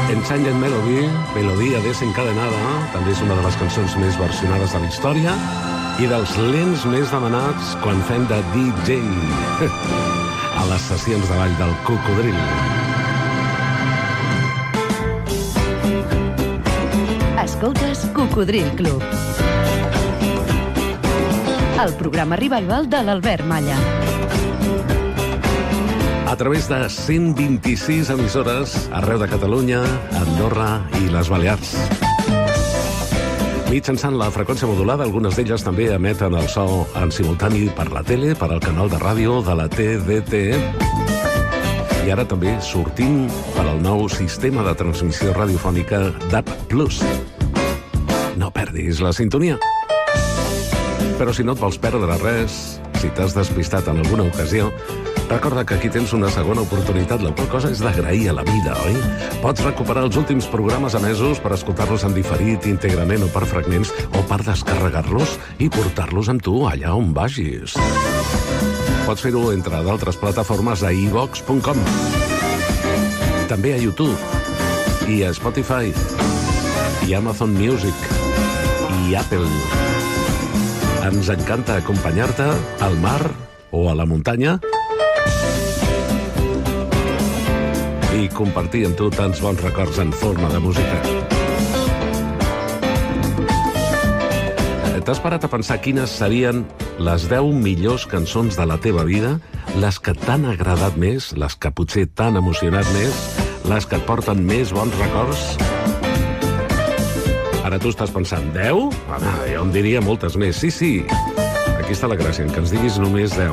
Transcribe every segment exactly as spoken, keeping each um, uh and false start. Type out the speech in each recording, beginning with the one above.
Enchanted Melody, melodia desencadenada, també és una de les cançons més versionades de la història i dels lents més demanats quan fem de D J a les sessions de ball del Cocodril. Escoltes Cocodril Club, el programa revival de l'Albert Malla. A través de cent vint-i-sis emissores arreu de Catalunya, Andorra i les Balears. Mitjançant la freqüència modulada, algunes d'elles també emeten el so en simultani per la tele, per al canal de ràdio de la T D T. I ara també sortint per al nou sistema de transmissió radiofònica D A B plus. No perdis la sintonia. Però si no et vols perdre res, si t'has despistat en alguna ocasió, recorda que aquí tens una segona oportunitat, la qual cosa és d'agrair a la vida, oi? Pots recuperar els últims programes emesos per escoltar-los en diferit, íntegrament o per fragments, o per descarregar-los i portar-los amb tu allà on vagis. Pots fer-ho, entre d'altres plataformes, a i vox punt com. També a YouTube, i a Spotify, i Amazon Music, i Apple. Ens encanta acompanyar-te al mar o a la muntanya i compartir amb tu tants bons records en forma de música. T'has parat a pensar quines serien les deu millors cançons de la teva vida, les que t'han agradat més, les que potser t'han emocionat més, les que et porten més bons records? Ara tu estàs pensant, deu? Home, jo em diria moltes més. Sí, sí, aquí està la gràcia, que ens diguis només deu.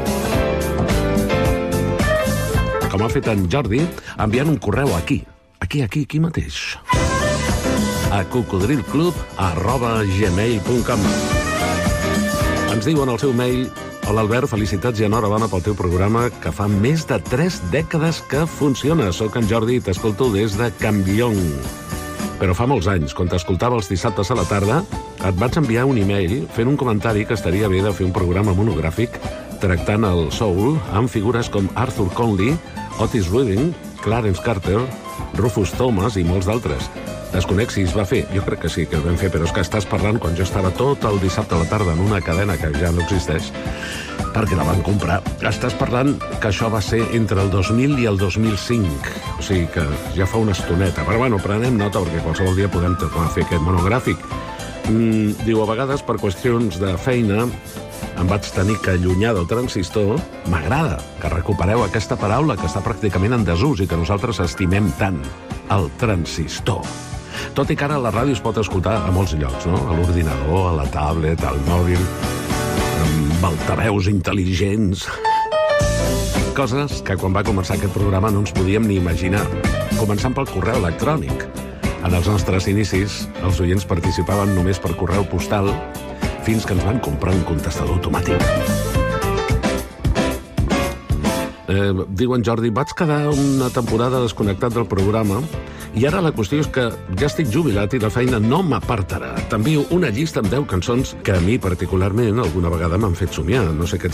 Com ha fet en Jordi, enviant un correu aquí, aquí, aquí, aquí mateix, a cocodrilclub arroba gmail punt com. Ens diu en el seu mail: hola Albert, felicitats i enhorabona pel teu programa, que fa més de tres dècades que funciona. Soc en Jordi i t'escolto des de Campllong. Però fa molts anys, quan t'escoltava els dissabtes a la tarda, et vaig enviar un e-mail fent un comentari que estaria bé de fer un programa monogràfic tractant el soul amb figures com Arthur Conley, Otis Redding, Clarence Carter, Rufus Thomas i molts d'altres. Desconec si es va fer, jo crec que sí que es vam fer, però és que estàs parlant quan jo estava tot el dissabte a la tarda en una cadena que ja no existeix, perquè la van comprar. Estàs parlant que això va ser entre el dos mil i el dos mil cinc, o sigui que ja fa una estoneta. Però bueno, prenem nota perquè qualsevol dia podem tornar a fer aquest monogràfic. Mm, diu, a vegades per qüestions de feina em vaig tenir que allunyar del transistor. M'agrada que recupereu aquesta paraula que està pràcticament en desús i que nosaltres estimem tant, el transistor. Tot i que ara la ràdio es pot escoltar a molts llocs, no? A l'ordinador, a la tablet, al mòbil, amb altaveus intel·ligents. Coses que quan va començar aquest programa no ens podíem ni imaginar. Començant pel correu electrònic. En els nostres inicis, els oients participaven només per correu postal, fins que ens van comprar un contestador automàtic. Eh, diu en Jordi, vaig quedar una temporada desconnectat del programa i ara la qüestió és que ja estic jubilat i la feina no m'apartarà. T'envio una llista amb deu cançons que a mi particularment alguna vegada m'han fet somiar. No sé què